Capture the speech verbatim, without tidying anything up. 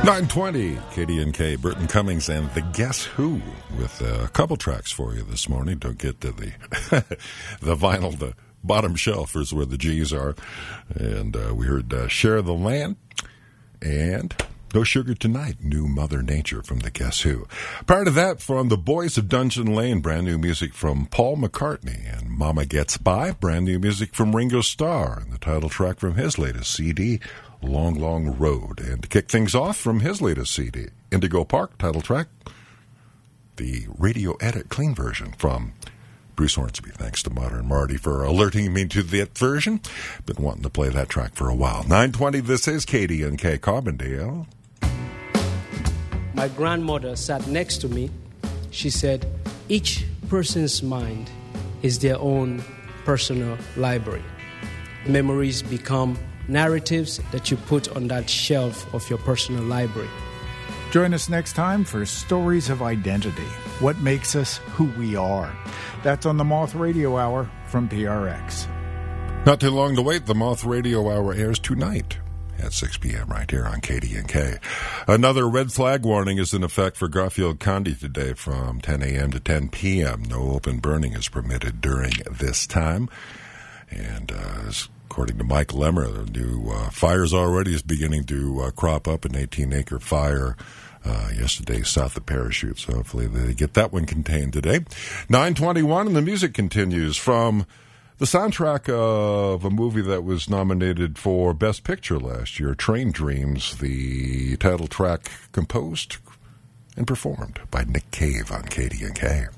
nine twenty, K D and K, Burton Cummings and the Guess Who with a couple tracks for you this morning. Don't get to the the vinyl, the bottom shelf is where the G's are. And uh, we heard uh, Share the Land and No Sugar Tonight, New Mother Nature from the Guess Who. Prior to that, from the Boys of Dungeon Lane, brand new music from Paul McCartney, and Mama Gets By, brand new music from Ringo Starr, and the title track from his latest C D, Long, Long Road. And to kick things off from his latest C D, Indigo Park, title track, the radio edit clean version from Bruce Hornsby. Thanks to Modern Marty for alerting me to that version. Been wanting to play that track for a while. nine twenty, this is K D and K Carbondale. My grandmother sat next to me. She said, each person's mind is their own personal library. Memories become narratives that you put on that shelf of your personal library. Join us next time for Stories of Identity, what makes us who we are. That's on the Moth Radio Hour from P R X. Not too long to wait. The Moth Radio Hour airs tonight at six p.m. right here on K D and K. Another red flag warning is in effect for Garfield County today from ten a.m. to ten p.m. No open burning is permitted during this time. And uh, according to Mike Lemmer, the new uh, fires already is beginning to uh, crop up, an eighteen-acre fire uh, yesterday south of Parachute. So hopefully they get that one contained today. nine twenty-one, and the music continues from the soundtrack of a movie that was nominated for Best Picture last year, Train Dreams, the title track composed and performed by Nick Cave on K D and K.